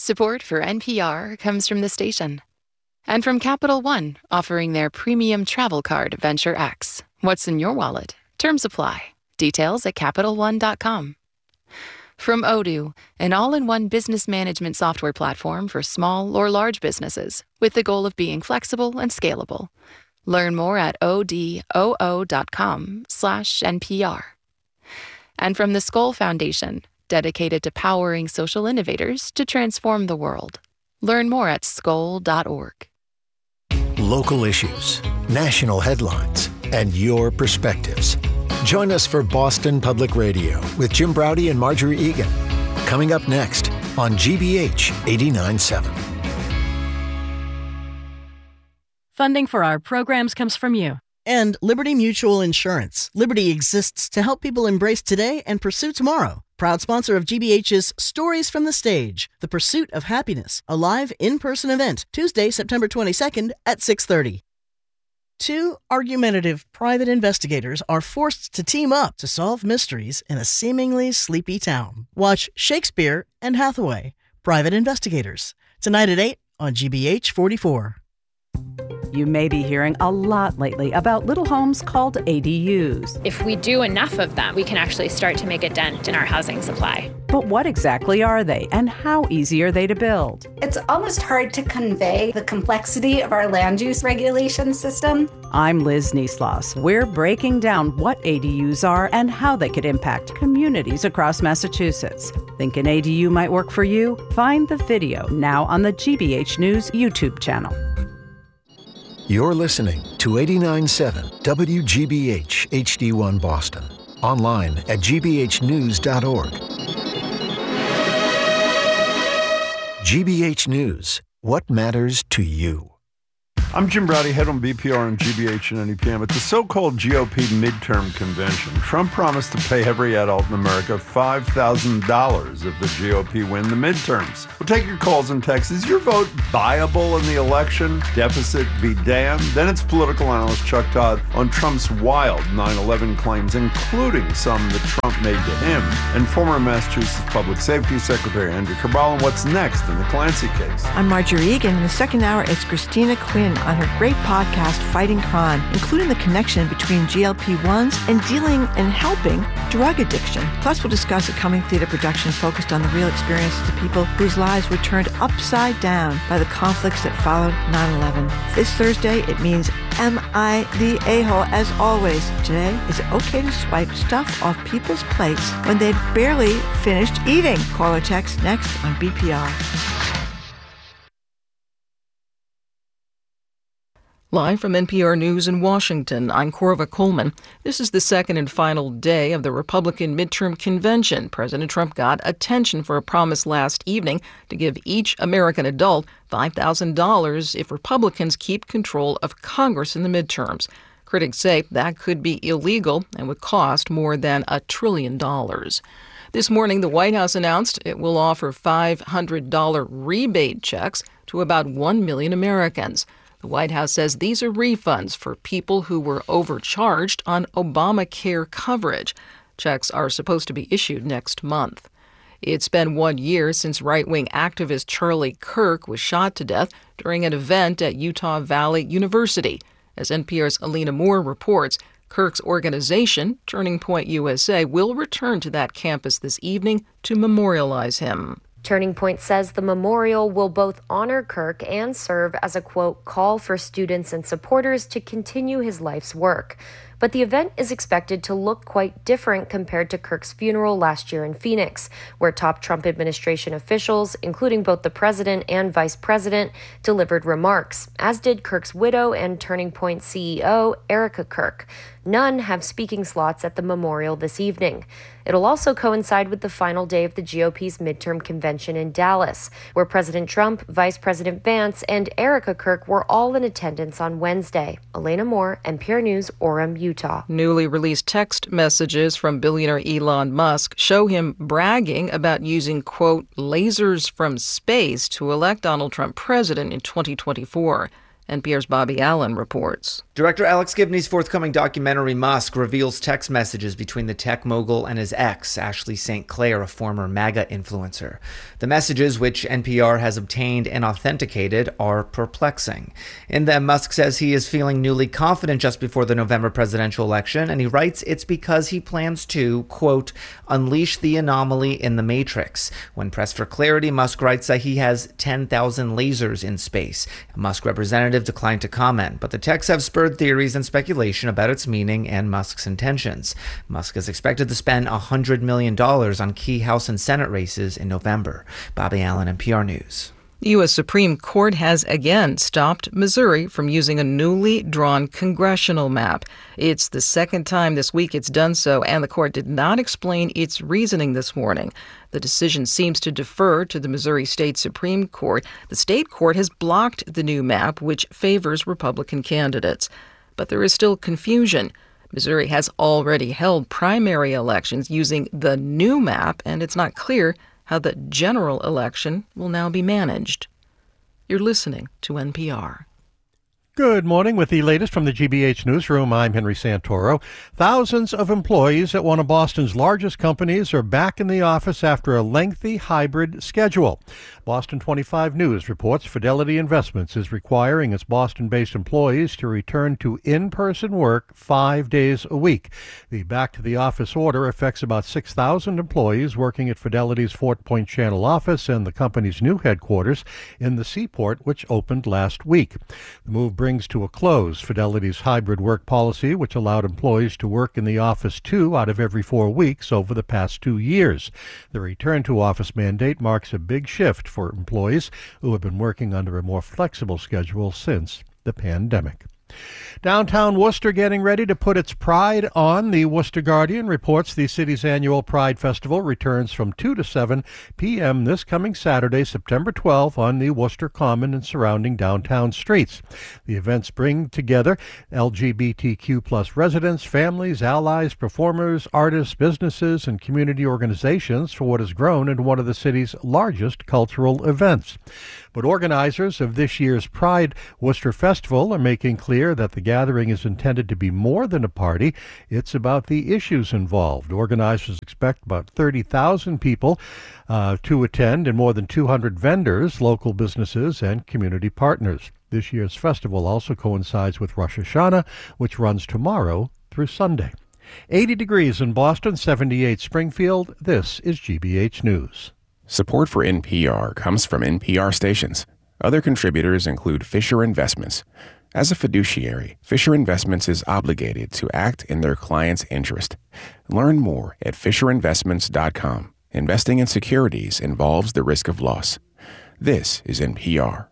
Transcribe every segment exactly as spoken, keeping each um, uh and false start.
Support for N P R comes from the station. And from Capital One, offering their premium travel card, Venture X. What's in your wallet? Terms apply. Details at Capital One dot com. From Odoo, an all-in-one business management software platform for small or large businesses, with the goal of being flexible and scalable. Learn more at odoo dot com slash N P R. And from the Skoll Foundation, dedicated to powering social innovators to transform the world. Learn more at skoll dot org. Local issues, national headlines, and your perspectives. Join us for Boston Public Radio with Jim Braude and Marjorie Egan. Coming up next on G B H eighty-nine point seven. Funding for our programs comes from you. And Liberty Mutual Insurance. Liberty exists to help people embrace today and pursue tomorrow. Proud sponsor of G B H's Stories from the Stage, The Pursuit of Happiness, a live in-person event, Tuesday, September twenty-second at six thirty. Two argumentative private investigators are forced to team up to solve mysteries in a seemingly sleepy town. Watch Shakespeare and Hathaway, Private Investigators, tonight at eight on G B H forty-four. You may be hearing a lot lately about little homes called A D Us. If we do enough of them, we can actually start to make a dent in our housing supply. But what exactly are they, and how easy are they to build? It's almost hard to convey the complexity of our land use regulation system. I'm Liz Niesloss. We're breaking down what A D Us are and how they could impact communities across Massachusetts. Think an A D U might work for you? Find the video now on the G B H News YouTube channel. You're listening to eighty-nine point seven W G B H H D one Boston. Online at G B H news dot org. G B H News. What matters to you? I'm Jim Braude, head on B P R and G B H and N E P M. At the so-called G O P midterm convention, Trump promised to pay every adult in America five thousand dollars if the G O P win the midterms. We'll take your calls and texts. Is your vote buyable in the election? Deficit be damned? Then it's political analyst Chuck Todd on Trump's wild nine eleven claims, including some that Trump made to him, and former Massachusetts Public Safety Secretary Andrew Cabral on what's next in the Clancy case. I'm Marjorie Egan. In the second hour, it's Christina Quinn on her great podcast, Fighting Crime, including the connection between G L P ones and dealing and helping drug addiction. Plus, we'll discuss a coming theater production focused on the real experiences of people whose lives were turned upside down by the conflicts that followed nine eleven. This Thursday, it means Am I the A-hole? As always, today, is it okay to swipe stuff off people's plates when they'd barely finished eating? Call or text next on B P R. Live from N P R News in Washington, I'm Corva Coleman. This is the second and final day of the Republican midterm convention. President Trump got attention for a promise last evening to give each American adult five thousand dollars if Republicans keep control of Congress in the midterms. Critics say that could be illegal and would cost more than a trillion dollars. This morning, the White House announced it will offer five hundred dollars rebate checks to about one million Americans. The White House says these are refunds for people who were overcharged on Obamacare coverage. Checks are supposed to be issued next month. It's been one year since right-wing activist Charlie Kirk was shot to death during an event at Utah Valley University. As N P R's Alina Moore reports, Kirk's organization, Turning Point U S A, will return to that campus this evening to memorialize him. Turning Point says the memorial will both honor Kirk and serve as a, quote, call for students and supporters to continue his life's work. But the event is expected to look quite different compared to Kirk's funeral last year in Phoenix, where top Trump administration officials, including both the president and vice president, delivered remarks, as did Kirk's widow and Turning Point C E O, Erica Kirk. None have speaking slots at the memorial this evening. It'll also coincide with the final day of the G O P's midterm convention in Dallas, where President Trump, Vice President Vance, and Erica Kirk were all in attendance on Wednesday. Elena Moore, N P R News, Orem, Utah. Newly released text messages from billionaire Elon Musk show him bragging about using, quote, lasers from space to elect Donald Trump president in twenty twenty-four. N P R's Bobby Allen reports. Director Alex Gibney's forthcoming documentary, Musk, reveals text messages between the tech mogul and his ex, Ashley Saint Clair, a former MAGA influencer. The messages, which N P R has obtained and authenticated, are perplexing. In them, Musk says he is feeling newly confident just before the November presidential election, and he writes it's because he plans to, quote, unleash the anomaly in the Matrix. When pressed for clarity, Musk writes that he has ten thousand lasers in space. A Musk representative declined to comment, but the texts have spurred theories and speculation about its meaning and Musk's intentions. Musk is expected to spend one hundred million dollars on key House and Senate races in November. Bobby Allen, N P R News. The U S Supreme Court has again stopped Missouri from using a newly drawn congressional map. It's the second time this week it's done so, and the court did not explain its reasoning this morning. The decision seems to defer to the Missouri State Supreme Court. The state court has blocked the new map, which favors Republican candidates. But there is still confusion. Missouri has already held primary elections using the new map, and it's not clear how the general election will now be managed. You're listening to N P R. Good morning. With the latest from the G B H Newsroom, I'm Henry Santoro. Thousands of employees at one of Boston's largest companies are back in the office after a lengthy hybrid schedule. Boston twenty-five News reports Fidelity Investments is requiring its Boston-based employees to return to in-person work five days a week. The back-to-the-office order affects about six thousand employees working at Fidelity's Fort Point Channel office and the company's new headquarters in the Seaport, which opened last week. The move brings to a close Fidelity's hybrid work policy, which allowed employees to work in the office two out of every four weeks over the past two years. The return to office mandate marks a big shift for employees who have been working under a more flexible schedule since the pandemic. Downtown Worcester getting ready to put its pride on. The Worcester Guardian reports the city's annual Pride Festival returns from two to seven p.m. this coming Saturday, September twelfth, on the Worcester Common and surrounding downtown streets. The events bring together L G B T Q plus residents, families, allies, performers, artists, businesses, and community organizations for what has grown into one of the city's largest cultural events. But organizers of this year's Pride Worcester Festival are making clear that the gathering is intended to be more than a party. It's about the issues involved. Organizers expect about thirty thousand people uh, to attend and more than two hundred vendors, local businesses, and community partners. This year's festival also coincides with Rosh Hashanah, which runs tomorrow through Sunday. eighty degrees in Boston, seventy-eight Springfield. This is G B H News. Support for N P R comes from N P R stations. Other contributors include Fisher Investments. As a fiduciary, Fisher Investments is obligated to act in their client's interest. Learn more at fisher investments dot com. Investing in securities involves the risk of loss. This is N P R.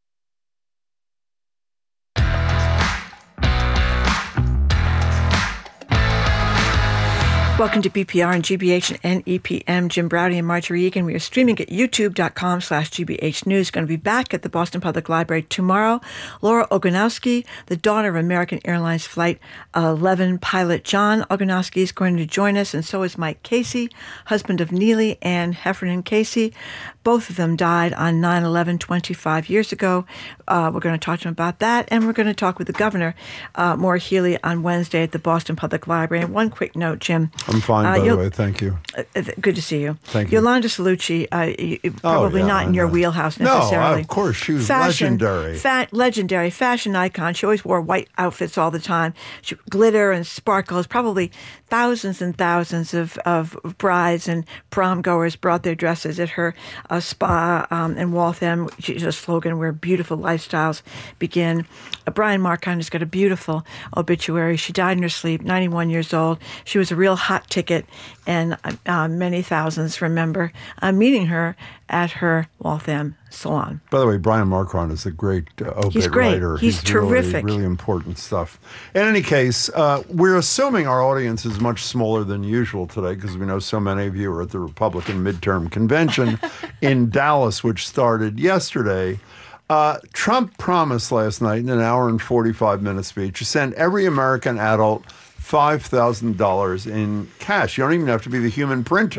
Welcome to B P R and G B H and N E P M. Jim Browdy and Marjorie Egan. We are streaming at youtube.com slash GBH News. Going to be back at the Boston Public Library tomorrow. Laura Ogonowski, the daughter of American Airlines Flight eleven pilot John Ogonowski, is going to join us, and so is Mike Casey, husband of Neely and Heffernan Casey. Both of them died on nine eleven twenty-five years ago. Uh, we're going to talk to him about that, and we're going to talk with the governor, uh, Maura Healey, on Wednesday at the Boston Public Library. And one quick note, Jim. I'm fine, uh, by the way. Thank you. Uh, good to see you. Thank you. Yolanda Salucci, uh, probably oh, yeah, not in your wheelhouse necessarily. No, of course. She was fashion, legendary. Fa- legendary. Fashion icon. She always wore white outfits all the time. She, glitter and sparkles. Probably thousands and thousands of, of brides and prom goers brought their dresses at her uh, spa um, in Waltham. She's a slogan where beautiful lifestyles begin. Uh, Brian Marcon has got a beautiful obituary. She died in her sleep, ninety-one years old. She was a real hot ticket, and uh, many thousands remember uh, meeting her at her Waltham salon. By the way, Brian Marcon is a great uh, obit He's great. writer. He's, He's terrific. Really, really important stuff. In any case, uh, we're assuming our audience is much smaller than usual today because we know so many of you are at the Republican midterm convention in Dallas, which started yesterday. Uh, Trump promised last night in an hour and forty-five minute speech to send every American adult five thousand dollars in cash. You don't even have to be the human printer.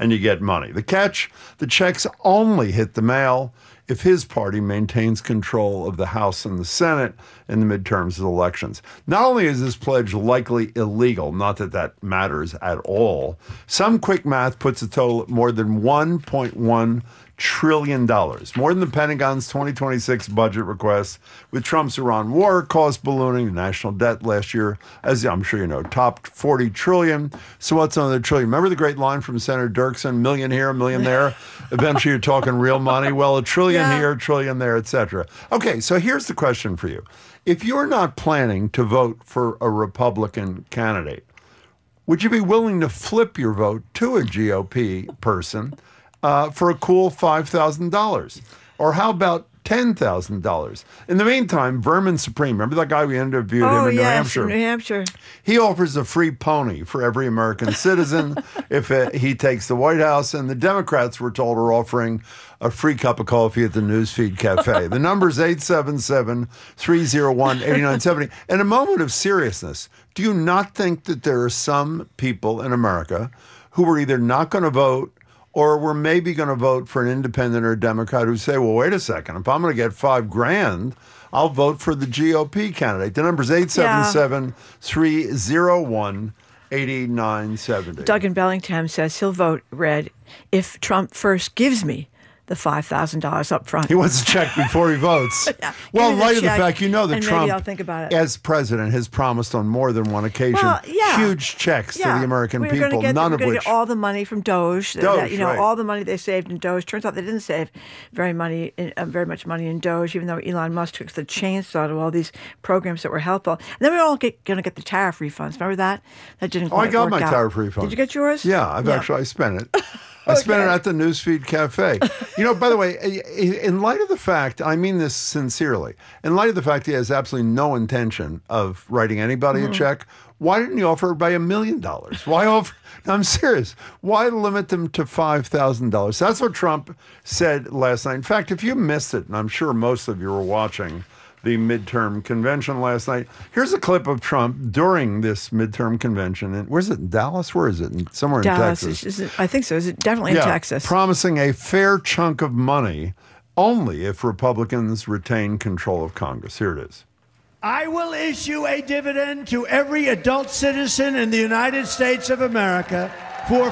and you get money. The catch, the checks only hit the mail if his party maintains control of the House and the Senate in the midterms of elections. Not only is this pledge likely illegal, not that that matters at all, some quick math puts the total at more than one point one trillion dollars, more than the Pentagon's twenty twenty-six budget request, with Trump's Iran war cost ballooning. The national debt last year, as I'm sure you know, topped forty trillion dollars. So what's another trillion? Remember the great line from Senator Dirksen, million here, a million there? Eventually you're talking real money. Well, a trillion yeah. here, a trillion there, et cetera. Okay, so here's the question for you. If you're not planning to vote for a Republican candidate, would you be willing to flip your vote to a G O P person Uh, for a cool five thousand dollars? Or how about ten thousand dollars? In the meantime, Vermin Supreme, remember that guy we interviewed oh, him in yes, New Hampshire? New Hampshire. He offers a free pony for every American citizen if uh, he takes the White House, and the Democrats, we're told, are offering a free cup of coffee at the Newsfeed Cafe. The number's eight seven seven, three oh one, eight nine seven oh. In a moment of seriousness, do you not think that there are some people in America who are either not going to vote or we're maybe going to vote for an independent or a Democrat who say, well, wait a second, if I'm going to get five grand, I'll vote for the G O P candidate. The number's eight seven seven, three oh one, eight nine seven oh. Doug in Bellingham says he'll vote red if Trump first gives me the five thousand dollars up front. He wants to check before he votes. yeah, well, in light of the fact, you know that and Trump, maybe I'll think about it. as president, has promised on more than one occasion well, yeah. huge checks yeah. to the American we're people, get, none we're of gonna which... get all the money from Doge. Doge, that, you know, right. all the money they saved in Doge. Turns out they didn't save very money, uh, very much money in Doge, even though Elon Musk took the chainsaw to all these programs that were helpful. And then we're all going to get the tariff refunds. Remember that? That didn't quite Oh, I got work my out. tariff refund. Did you get yours? Yeah, I've yeah. actually, I spent it. I spent okay. it at the Newsfeed Cafe. You know, by the way, in light of the fact, I mean this sincerely, in light of the fact he has absolutely no intention of writing anybody mm-hmm. a check, why didn't he offer it by a million dollars? Why offer? No, I'm serious. Why limit them to five thousand dollars? That's what Trump said last night. In fact, if you missed it, and I'm sure most of you were watching the midterm convention last night. Here's a clip of Trump during this midterm convention. And where's it? In Dallas? Where is it? In, somewhere Dallas, in Texas. Is it, I think so. Is it definitely yeah, in Texas? Promising a fair chunk of money only if Republicans retain control of Congress. Here it is. I will issue a dividend to every adult citizen in the United States of America for